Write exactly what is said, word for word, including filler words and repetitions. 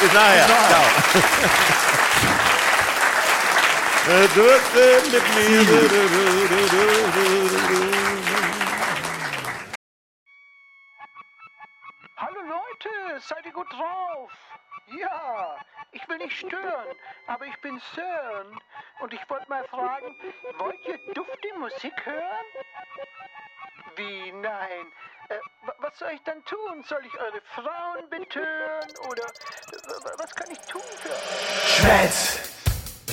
Bis nachher. Ciao. Dürfte mit mir. Hallo Leute, seid ihr gut drauf? Ja, ich will nicht stören, aber ich bin CERN und ich wollte mal fragen, wollt ihr dufte Musik hören? Wie, nein? Äh, was soll ich dann tun? Soll ich eure Frauen betören oder was kann ich tun für euch? Schwätz!